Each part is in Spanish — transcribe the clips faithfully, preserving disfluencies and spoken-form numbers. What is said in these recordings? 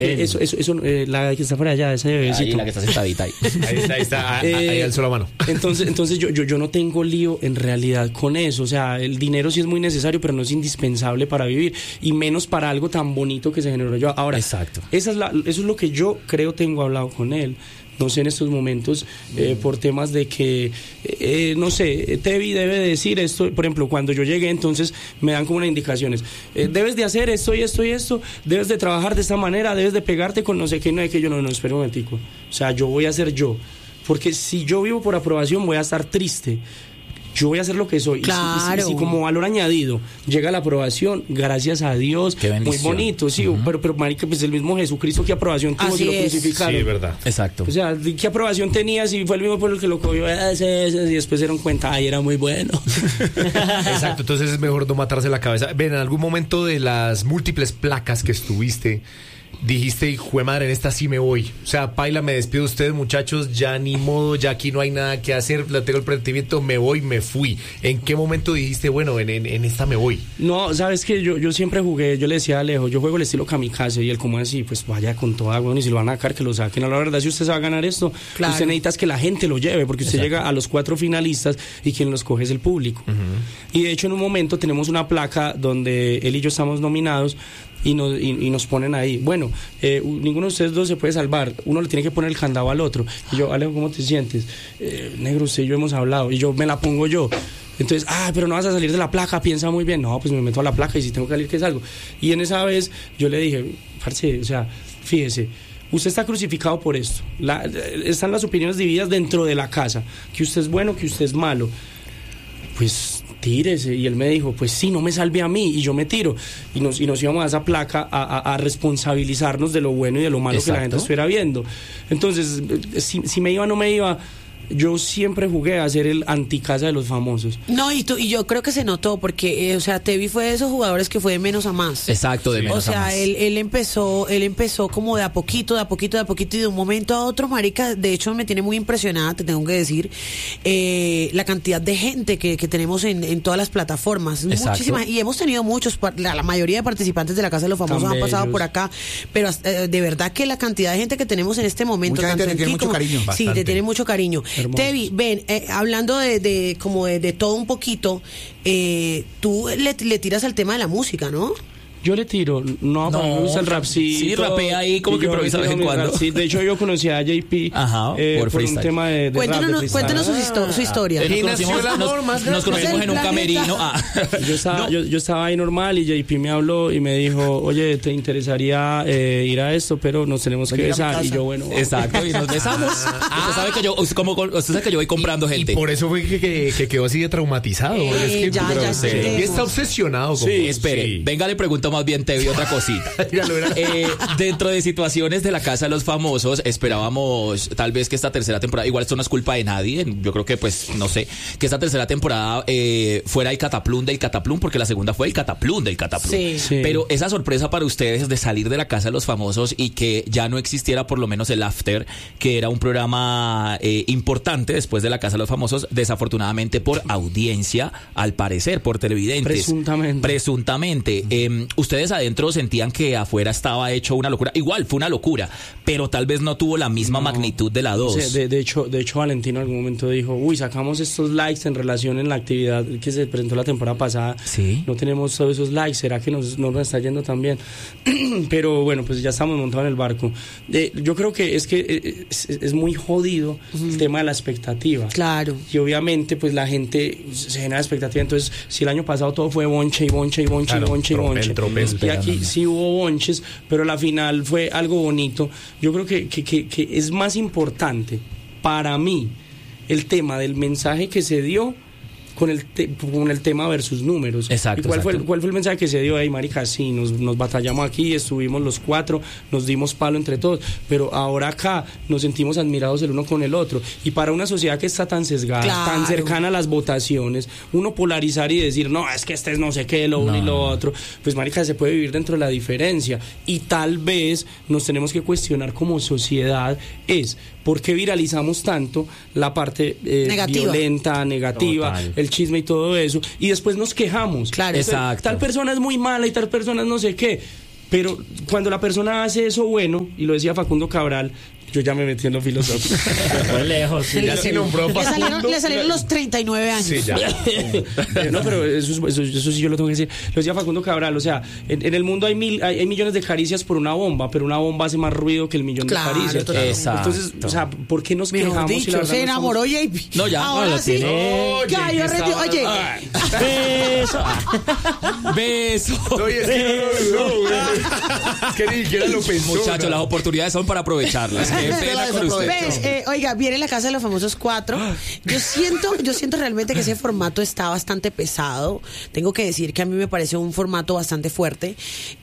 Eso, eso, eso, eh, la que está por allá, ese bebecito. Ahí, la que está sentadita ahí. Ahí está, ahí está, ahí, ahí alzó la mano. Entonces, entonces yo, yo, yo no tengo lío en realidad con eso. O sea, el dinero sí es muy necesario, pero no es indispensable para vivir. Y menos para algo tan bonito que se generó yo. Ahora, exacto. Esa es la, eso es lo que yo creo tengo hablado con él. No sé en estos momentos, eh, por temas de que, eh, no sé, Tevi debe decir esto. Por ejemplo, cuando yo llegué, entonces me dan como unas indicaciones. Eh, debes de hacer esto y esto y esto, debes de trabajar de esta manera, debes de pegarte con no sé qué, no sé qué. Yo no, no, espera un momentico. O sea, yo voy a ser yo. Porque si yo vivo por aprobación, voy a estar triste. Yo voy a hacer lo que soy. Claro. Y si, y si, y si como valor añadido llega la aprobación, gracias a Dios, muy bonito, sí, uh-huh. pero, pero marica, pues el mismo Jesucristo, ¿qué aprobación tuvo si lo crucificaron? Sí, verdad. Exacto. O sea, ¿qué aprobación tenía si fue el mismo pueblo que lo cogió? Ese, ese, y después se dieron cuenta, ay, era muy bueno. Exacto, entonces es mejor no matarse la cabeza. Ven, en algún momento de las múltiples placas que estuviste, dijiste, hijo de madre, en esta sí me voy. O sea, paila, me despido de ustedes, muchachos, ya ni modo, ya aquí no hay nada que hacer, la tengo el presentimiento, me voy, me fui. ¿En qué momento dijiste, bueno, en, en, en esta me voy? No, sabes que yo, yo siempre jugué, yo le decía a Alejo, yo juego el estilo kamikaze, y él como así, pues vaya con toda, bueno, y si lo van a sacar, que lo saquen. A la verdad, si usted se va a ganar esto, claro. Usted necesita que la gente lo lleve, porque usted Exacto. llega a los cuatro finalistas y quien los coge es el público. Uh-huh. Y de hecho, en un momento tenemos una placa donde él y yo estamos nominados, y nos, y, y nos ponen ahí, bueno, eh, ninguno de ustedes dos se puede salvar, uno le tiene que poner el candado al otro. Y yo, Alejo, ¿cómo te sientes? Eh, negro, usted y yo hemos hablado, y yo me la pongo yo. Entonces, ah, pero no vas a salir de la placa, piensa muy bien. No, pues me meto a la placa y si tengo que salir, que salgo. Y en esa vez yo le dije, parce, o sea, fíjese, usted está crucificado por esto. La, están las opiniones divididas dentro de la casa, que usted es bueno, que usted es malo. Pues tírese. Y él me dijo, pues sí, no me salve a mí, y yo me tiro. Y nos, y nos íbamos a esa placa a, a, a responsabilizarnos de lo bueno y de lo malo Exacto. que la gente estuviera viendo. Entonces, si, si me iba o no me iba, yo siempre jugué a ser el anticasa de los famosos. No, y tú, y yo creo que se notó, porque, eh, o sea, Tevi fue de esos jugadores que fue de menos a más. Exacto, de menos o sea, a más. él, él empezó, él empezó como de a poquito, de a poquito, de a poquito, y de un momento a otro, marica, de hecho me tiene muy impresionada, te tengo que decir, eh, la cantidad de gente que, que tenemos en, en todas las plataformas. Exacto. Muchísimas, y hemos tenido muchos, la, la mayoría de participantes de la Casa de los Famosos Tan han pasado bellos. Por acá, pero eh, de verdad que la cantidad de gente que tenemos en este momento, mucha gente tanto te tiene mucho como, cariño. Sí, Bastante. te tiene mucho cariño. Hermoso. Tevi, ven, eh, hablando de, de como de, de todo un poquito, eh, tú le, le tiras al tema de la música, ¿no? Yo le tiro, no, no me gusta el rapcito. Sí, rapea ahí como que improvisa de vez en cuando. Sí, de hecho yo conocí a J P Ajá, eh, por, por un tema de, de cuéntanos, rap, de cuéntanos su, histo- su historia. Eh, nos conocimos, nos, nos conocimos en un camerino. Ah. Yo, estaba, no. yo, yo estaba ahí normal y J P me habló y me dijo, oye, ¿te interesaría eh, ir a esto? Pero nos tenemos que besar. Y yo, bueno, vamos. Exacto, y nos besamos. Ah. Usted sabe que yo, usted, como, usted sabe que yo voy comprando gente. Y por eso fue que, que, que quedó así de traumatizado. Eh, es que, ya, pero, ya, sí. ya, Y está obsesionado. Sí, con espere. Sí. Venga, le pregunto más bien, Tevi, otra cosita. eh, dentro de situaciones de la Casa de los Famosos, esperábamos tal vez que esta tercera temporada, igual esto no es culpa de nadie, yo creo que pues, no sé, que esta tercera temporada eh, fuera el cataplum del cataplum, porque la segunda fue el cataplum del cataplum. Sí. Sí. Pero esa sorpresa para ustedes de salir de la Casa de los Famosos y que ya no existiera por lo menos el After, que era un programa eh, importante después de la Casa de los Famosos, desafortunadamente por audiencia, al parecer, por televidentes. Presuntamente. Presuntamente. Eh, ustedes adentro sentían que afuera estaba hecho una locura. Igual, fue una locura, pero tal vez no tuvo la misma no. magnitud de la dos. O sea, de, de hecho, de hecho, Valentino en algún momento dijo, uy, sacamos estos likes en relación en la actividad que se presentó la temporada pasada. Sí. No tenemos todos esos likes, ¿será que nos, no nos está yendo tan bien? Pero bueno, pues ya estamos montados en el barco. Eh, yo creo que es que es, es muy jodido uh-huh. el tema de la expectativa. Claro. Y obviamente, pues la gente se genera expectativa. Entonces, si el año pasado todo fue bonche y bonche y bonche claro, y bonche y bonche. Tropel, tropel, y aquí sí hubo bonches, pero la final fue algo bonito. Yo creo que, que, que, que es más importante para mí el tema del mensaje que se dio con el te- con el tema versus números. Exacto. ¿Y cuál, exacto. Fue el, cuál fue el mensaje que se dio ahí, marica? Sí, nos, nos batallamos aquí, estuvimos los cuatro, nos dimos palo entre todos, pero ahora acá nos sentimos admirados el uno con el otro. Y para una sociedad que está tan sesgada, claro. tan cercana a las votaciones, uno polarizar y decir, no, es que este es no sé qué, lo uno no. y lo otro, pues marica, se puede vivir dentro de la diferencia. Y tal vez nos tenemos que cuestionar como sociedad es, ¿por qué viralizamos tanto la parte eh, negativa. violenta, negativa, Total. el chisme y todo eso, y después nos quejamos? Claro. Entonces, Exacto. tal persona es muy mala y tal persona es no sé qué. Pero cuando la persona hace eso bueno, y lo decía Facundo Cabral, yo ya me metí en lo filosófico. Fue lejos. Sí, ya se nombró le salieron, le salieron los treinta y nueve años. Sí, ya. No, pero eso, eso, eso sí yo lo tengo que decir. Lo decía Facundo Cabral, o sea, en, en el mundo hay, mil, hay, hay millones de caricias por una bomba, pero una bomba hace más ruido que el millón claro, de caricias. Total. Entonces, o sea, ¿por qué nos Mejor quejamos? dicho, si la se enamoró J P. No, ya. Ahora no, sí. tiene... Oye, yo reti- Oye. Beso. Beso. Oye, es que no lo dudó, güey. Es que ni siquiera lo pensó. Muchachos, las oportunidades son para aprovecharlas. Qué pena con usted. ¿Ves? Eh, oiga, viene la casa de los famosos cuatro. Yo siento, yo siento realmente que ese formato está bastante pesado. Tengo que decir que a mí me parece un formato bastante fuerte.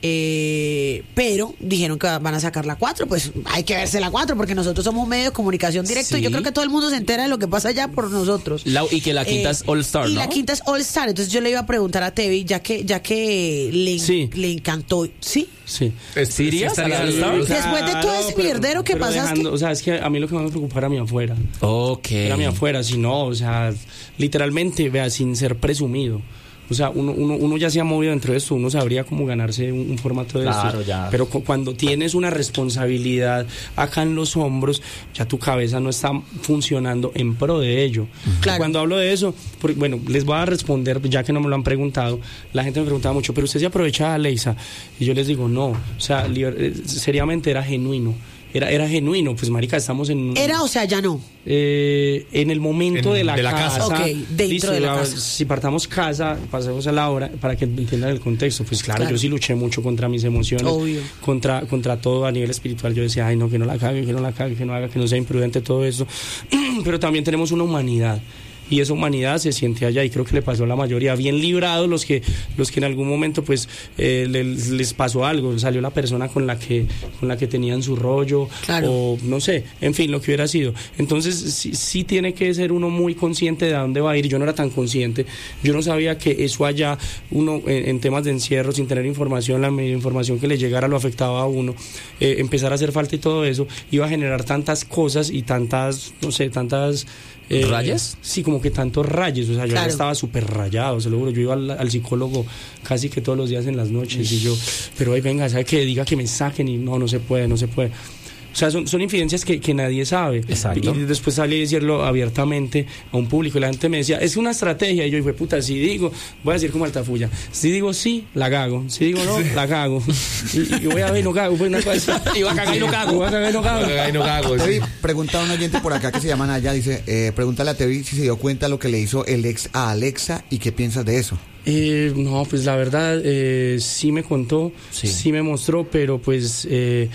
Eh, pero dijeron que van a sacar la cuatro. Pues hay que verse la cuatro porque nosotros somos un medio de comunicación directo. Sí. Y yo creo que todo el mundo se entera de lo que pasa allá por nosotros. La, y que la quinta Eh, es All Star, y ¿no? la quinta es All Star. Entonces yo le iba a preguntar a Tevi, ya que, ya que le, Sí. le encantó. ¿Sí? Sí. ¿Sí irías a la All Star? Después de todo ese mierdero que pero pasaste. dejando- O sea, es que a mí lo que más me preocupa era mi afuera. Ok. Era mi afuera, si no, o sea, literalmente, vea, sin ser presumido. O sea, uno, uno, uno ya se ha movido dentro de esto, uno sabría cómo ganarse un, un formato de Claro, esto. ya. Pero cu- cuando tienes una responsabilidad acá en los hombros, ya tu cabeza no está funcionando en pro de ello. Claro. Cuando hablo de eso, porque, bueno, les voy a responder, ya que no me lo han preguntado. La gente me preguntaba mucho, pero usted se aprovechaba de Leisa. Y yo les digo, no, o sea, liber- eh, seriamente era genuino. Era, era genuino, pues marica, estamos en... Era, o sea, ya no. Eh, en el momento En- de la, de la casa, casa. Ok, dentro listo, de la ya, casa. Si partamos casa, pasemos a la hora para que entiendan el contexto. Pues claro, Claro. yo sí luché mucho contra mis emociones, Obvio. contra contra todo a nivel espiritual. Yo decía, ay no, que no la cague, que no la cague, que no haga, que no sea imprudente, todo eso. Pero también tenemos una humanidad. Y esa humanidad se siente allá y creo que le pasó a la mayoría, bien librados los que los que en algún momento pues eh, les, les pasó algo, salió la persona con la que con la que tenían su rollo, Claro. o no sé, en fin, lo que hubiera sido. Entonces sí, sí tiene que ser uno muy consciente de a dónde va a ir. Yo no era tan consciente, yo no sabía que eso allá uno en, en temas de encierro, sin tener información, la media información que le llegara lo afectaba a uno, eh, empezar a hacer falta y todo eso iba a generar tantas cosas y tantas, no sé, tantas Eh, ¿Rayas? Sí, como que tantos rayos, o sea, yo Claro. ya estaba súper rayado, se lo juro, yo iba al, al psicólogo casi que todos los días en las noches y yo, pero ahí venga, ¿sabe qué? Diga que me saquen y no, no se puede, no se puede. O sea, son, son infidencias que, que nadie sabe. Exacto. Y después salí a decirlo abiertamente a un público y la gente me decía, es una estrategia. Y yo dije, puta, si digo, voy a decir como Altafulla, si digo sí, la cago. Si digo no, la cago. Y, y voy a ver y no cago. Pues una cosa. Iba a cagar y no cago. Voy a cagar y no cago. Ay, no cago, sí. Tevi, pregunta a un oyente por acá que se llama Naya, dice, eh, pregúntale a Tevi si se dio cuenta lo que le hizo el ex a Alexa y qué piensas de eso. Eh, no, pues la verdad, eh, sí me contó, Sí. sí, me mostró, pero pues eh,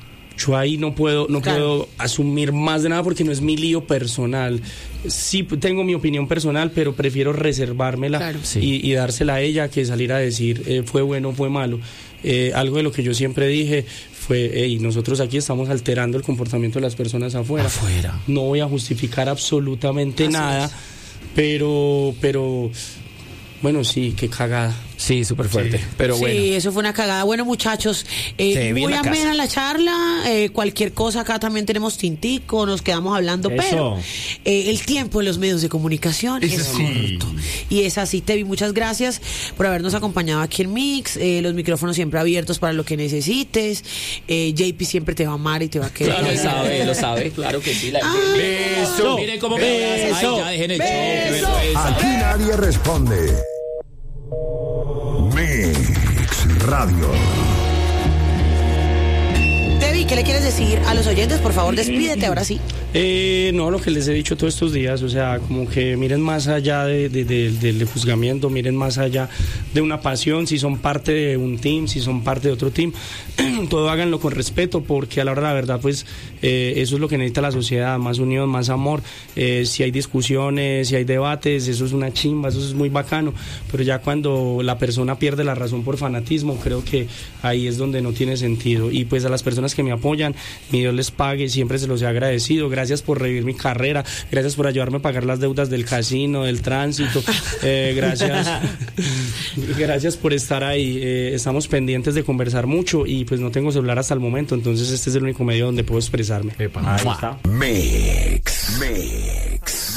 yo ahí no puedo, no Claro. puedo asumir más de nada porque no es mi lío personal. Sí tengo mi opinión personal, pero prefiero reservármela Claro. Sí. y, y dársela a ella que salir a decir eh, fue bueno, fue malo. Eh, algo de lo que yo siempre dije fue, hey, nosotros aquí estamos alterando el comportamiento de las personas afuera. Afuera. No voy a justificar absolutamente Así nada, es. pero, pero, bueno, sí, qué cagada. Sí, súper fuerte. Sí. Pero Sí, bueno. eso fue una cagada. Bueno, muchachos, eh, Se vi en muy la amena casa. la charla. Eh, cualquier cosa, acá también tenemos tintico, nos quedamos hablando, Eso. pero eh, el tiempo en los medios de comunicación Eso es sí. corto. Y es así, Tevi, muchas gracias por habernos acompañado aquí en Mix. Eh, los micrófonos siempre abiertos para lo que necesites. Eh, J P siempre te va a amar y te va a querer. Claro, él sabe, él lo sabe. Claro que sí. La... Beso. Miren cómo me Beso. Ay, ya dejen el show. qué Beso. vergüenza. Aquí nadie responde. Mix Radio. Tevi, ¿qué le quieres decir a los oyentes? Por favor, despídete ahora sí. Eh, no, lo que les he dicho todos estos días, o sea, como que miren más allá de, de- de- del juzgamiento, miren más allá de una pasión, si son parte de un team, si son parte de otro team, todo háganlo con respeto, porque a la hora de la verdad, pues, eh, eso es lo que necesita la sociedad, más unión, más amor. Eh, si hay discusiones, si hay debates, eso es una chimba, eso es muy bacano, pero ya cuando la persona pierde la razón por fanatismo, creo que ahí es donde no tiene sentido. Y pues a las personas que me apoyan, mi Dios les pague, siempre se los he agradecido. Gracias por revivir mi carrera, gracias por ayudarme a pagar las deudas del casino, del tránsito, eh, gracias gracias por estar ahí. Eh, estamos pendientes de conversar mucho y pues no tengo celular hasta el momento, entonces este es el único medio donde puedo expresarme. Epa. Ahí está. Mix.